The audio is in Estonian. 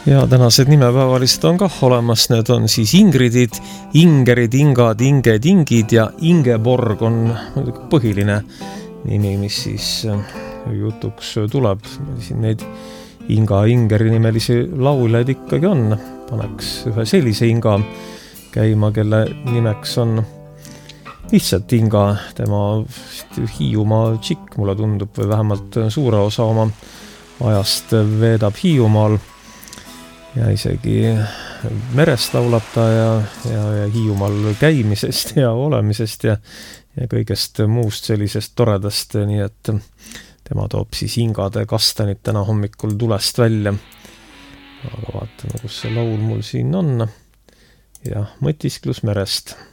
Ja tänased nimepäevalised on kah olemas, need on siis Ingridid, Ingerid, Ingad, Inged, Ingid ja Ingeborg on põhiline nimi, mis siis jutuks tuleb. Siin neid Inga Ingeri nimelisi lauljaid ikkagi on. Paneks ühe sellise Inga käima, kelle nimeks on lihtsalt Inga, tema Hiiumaa tšikk, mulle tundub, või vähemalt suure osa oma ajast veedab Hiiumaal ja isegi merest laulab ta ja Hiiumaal käimisest ja olemisest ja kõigest muust sellisest toredast, nii et tema toob siis Ingade kastanid täna hommikul tulest välja. Aga vaatame, kus see laul mul siin on. Ja mõtisklus merest.